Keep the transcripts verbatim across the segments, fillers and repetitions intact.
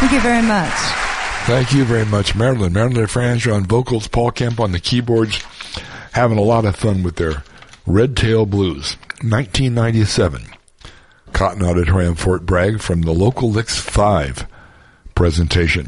Thank you very much. Thank you very much, Marilyn. Marilyn DeFrange on vocals, Paul Kemp on the keyboards, having a lot of fun with their Red Tail Blues. nineteen ninety-seven, Cotton Auditorium, Fort Bragg, from the Local Licks five presentation.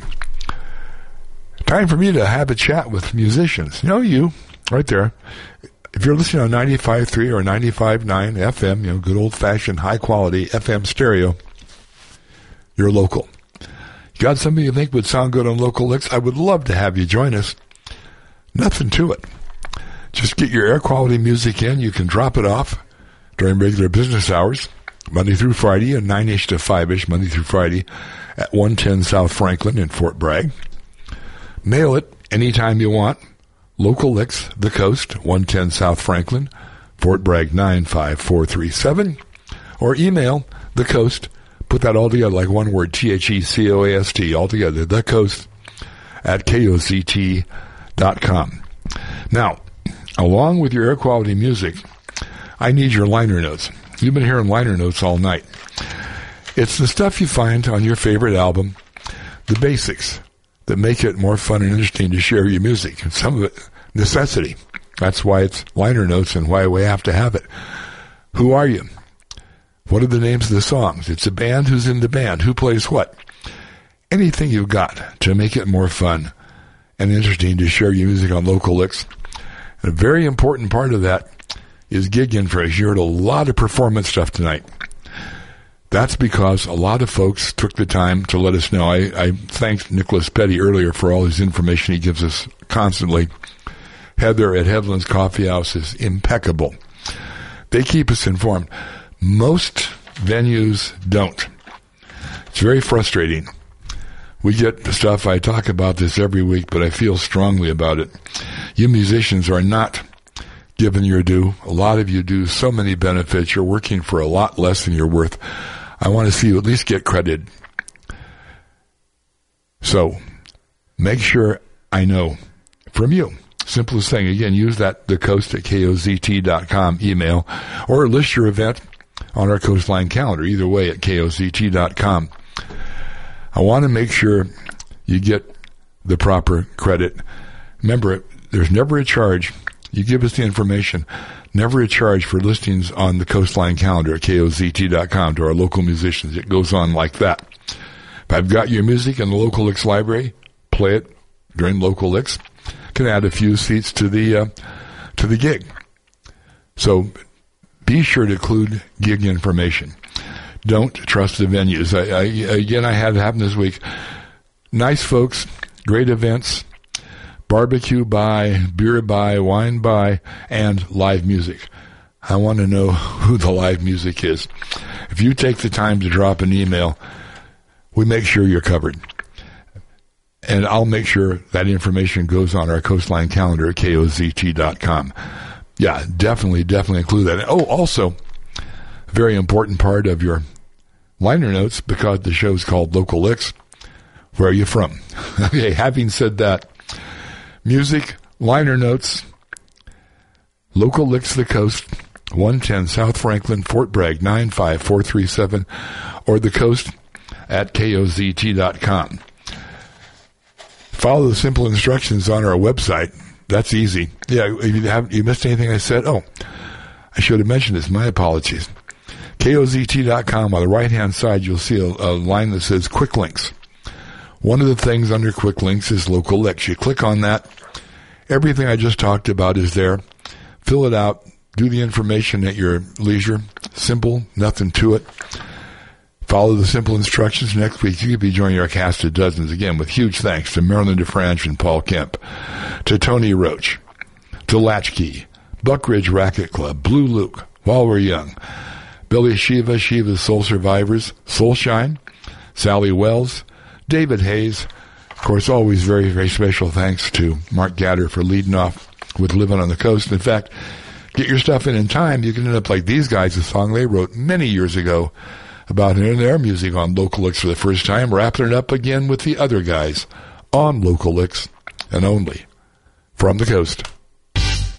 Time for me to have a chat with musicians. You know, you, right there. If you're listening on ninety-five point three or ninety-five point nine F M, you know, good old-fashioned, high-quality F M stereo, you're local. You got something you think would sound good on Local Licks? I would love to have you join us. Nothing to it. Just get your air quality music in. You can drop it off during regular business hours, Monday through Friday, and nine-ish to five-ish, Monday through Friday, at one ten South Franklin in Fort Bragg. Mail it anytime you want. Local Licks, The Coast, one ten South Franklin, Fort Bragg nine five four three seven. Or email The Coast. Put that all together like one word, T H E C O A S T, all together, The Coast, at K O Z T dot com. Now, along with your air quality music, I need your liner notes. You've been hearing liner notes all night. It's the stuff you find on your favorite album, the basics that make it more fun and interesting to share your music. And some of it, necessity. That's why it's liner notes and why we have to have it. Who are you? What are the names of the songs? It's a band. Who's in the band? Who plays what? Anything you've got to make it more fun and interesting to share your music on Local Licks. And a very important part of that is gig information. You heard a lot of performance stuff tonight. That's because a lot of folks took the time to let us know. I, I thanked Nicholas Petty earlier for all his information he gives us constantly. Heather at Headlands Coffee House is impeccable. They keep us informed. Most venues don't. It's very frustrating. We get the stuff, I talk about this every week, but I feel strongly about it. You musicians are not given your due. A lot of you do so many benefits. You're working for a lot less than you're worth. I want to see you at least get credited. So, make sure I know from you. Simplest thing, again, use that the coast at K O Z T dot com email, or list your event on our Coastline calendar, either way at K O Z T dot com. I want to make sure you get the proper credit. Remember, there's never a charge. You give us the information. Never a charge for listings on the Coastline calendar at K O Z T dot com to our local musicians. It goes on like that. If I've got your music in the Local Licks library, play it during Local Licks. Can add a few seats to the uh, to the gig. So be sure to include gig information. Don't trust the venues. I, I, again, I had it happen this week. Nice folks, great events, barbecue by, beer by, wine by, and live music. I want to know who the live music is. If you take the time to drop an email, we make sure you're covered. And I'll make sure that information goes on our Coastline calendar at K O Z T dot com. Yeah, definitely, definitely include that. Oh, also, a very important part of your liner notes, because the show's called Local Licks, where are you from? Okay, having said that, music, liner notes, Local Licks, The Coast, one ten South Franklin, Fort Bragg, nine five four three seven, or The Coast at K O Z T dot com. Follow the simple instructions on our website. That's easy. Yeah, if you have you missed anything I said, oh, I should have mentioned this. My apologies. K O Z T dot com, on the right-hand side, you'll see a, a line that says Quick Links. One of the things under Quick Links is Local Licks. You click on that. Everything I just talked about is there. Fill it out. Do the information at your leisure. Simple, nothing to it. Follow the simple instructions. Next week, you could be joining our cast of dozens again, with huge thanks to Marilyn DeFrange and Paul Kemp, to Tony Roach, to Latchkey, Buckridge Racket Club, Blue Luke, While We're Young, Billy Shiva, Shiva's Soul Survivors, Soulshine, Sally Wells, David Hayes. Of course, always very, very special thanks to Mark Gatter for leading off with Living on the Coast. In fact, get your stuff in in time. You can end up like these guys, a song they wrote many years ago about their music on Local Licks for the first time, wrapping it up again with the other guys on Local Licks, and only from the coast.